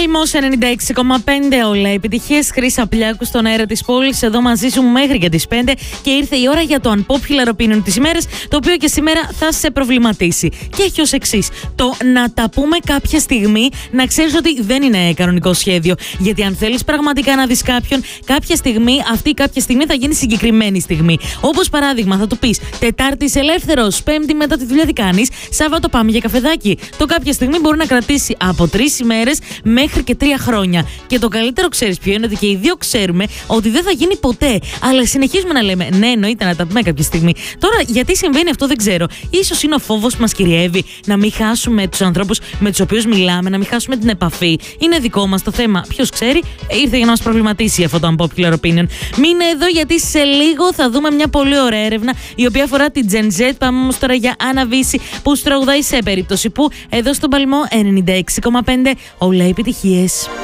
Παλμός 96,5 όλα. Επιτυχίες, Χρύσα Απλιάκου στον αέρα της πόλης. Εδώ μαζί σου μέχρι και τις 5 και ήρθε η ώρα για το unpopular opinion της ημέρας, το οποίο και σήμερα θα σε προβληματίσει. Και έχει ως εξής: το να τα πούμε κάποια στιγμή, να ξέρεις ότι δεν είναι κανονικό σχέδιο. Γιατί αν θέλεις πραγματικά να δεις κάποιον, κάποια στιγμή, αυτή η κάποια στιγμή θα γίνει συγκεκριμένη στιγμή. Όπως παράδειγμα, θα του πεις Τετάρτη ελεύθερος, Πέμπτη μετά τη δουλειά τι κάνεις, Σάββατο πάμε για καφεδάκι. Το κάποια στιγμή μπορεί να κρατήσει από 3 ημέρες μέχρι και 3 χρόνια. Και το καλύτερο ξέρεις ποιο είναι? Ότι και οι δύο ξέρουμε ότι δεν θα γίνει ποτέ. Αλλά συνεχίζουμε να λέμε ναι, εννοείται να τα πούμε κάποια στιγμή. Τώρα, γιατί συμβαίνει αυτό δεν ξέρω. Ίσως είναι ο φόβος που μας κυριεύει να μην χάσουμε τους ανθρώπους με τους οποίους μιλάμε, να μην χάσουμε την επαφή. Είναι δικό μας το θέμα. Ποιος ξέρει, ήρθε για να μας προβληματίσει αυτό το unpopular opinion. Μείνε εδώ, γιατί σε λίγο θα δούμε μια πολύ ωραία έρευνα η οποία αφορά την Gen Z. Πάμε όμως τώρα για Άννα Βύση που στραγουδάει σε περίπτωση που εδώ στον Παλμό 96,5 όλα επιτυχίες.